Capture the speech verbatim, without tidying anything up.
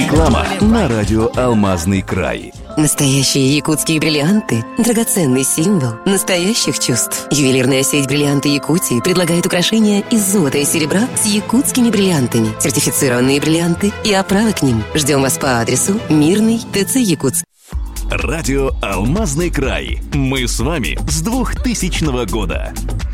Реклама на радио «Алмазный край». Настоящие якутские бриллианты – драгоценный символ настоящих чувств. Ювелирная сеть «Бриллианты Якутии» предлагает украшения из золота и серебра с якутскими бриллиантами, сертифицированные бриллианты и оправы к ним. Ждем вас по адресу Мирный, ТЦ Якутск. Радио «Алмазный край». Мы с вами с двухтысячного года.